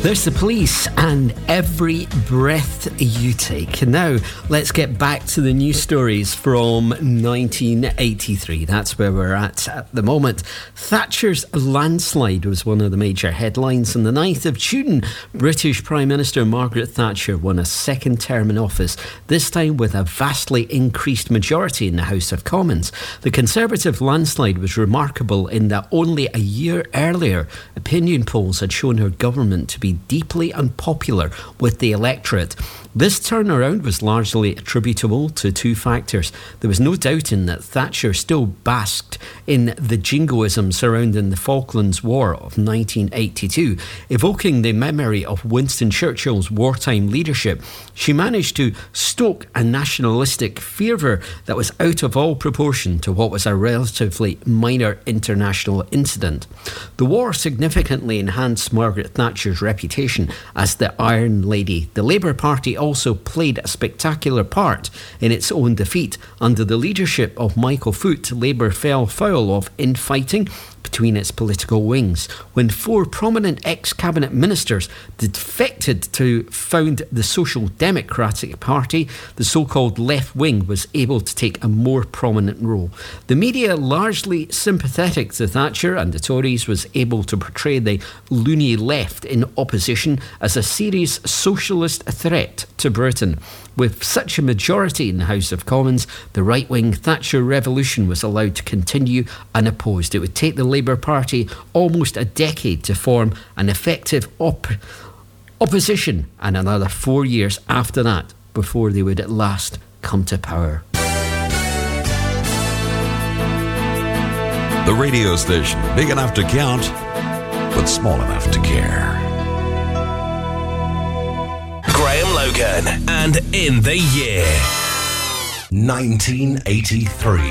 There's the Police and Every Breath You Take. Now, let's get back to the news stories from 1983. That's where we're at the moment. Thatcher's landslide was one of the major headlines. On the 9th of June, British Prime Minister Margaret Thatcher won a second term in office, this time with a vastly increased majority in the House of Commons. The Conservative landslide was remarkable in that only a year earlier, opinion polls had shown her government to be deeply unpopular with the electorate. This turnaround was largely attributable to two factors. There was no doubting that Thatcher still basked in the jingoism surrounding the Falklands War of 1982. Evoking the memory of Winston Churchill's wartime leadership, she managed to stoke a nationalistic fervour that was out of all proportion to what was a relatively minor international incident. The war significantly enhanced Margaret Thatcher's reputation as the Iron Lady. The Labour Party also played a spectacular part in its own defeat. Under the leadership of Michael Foot, Labour fell foul of infighting between its political wings. When four prominent ex-cabinet ministers defected to found the Social Democratic Party, the so-called left wing was able to take a more prominent role. The media, largely sympathetic to Thatcher and the Tories, was able to portray the loony left in opposition as a serious socialist threat to Britain. With such a majority in the House of Commons, the right-wing Thatcher revolution was allowed to continue unopposed. It would take the Labour Party almost a decade to form an effective opposition, and another 4 years after that before they would at last come to power. The radio station, big enough to count, but small enough to care. Graham Logan and In the Year 1983.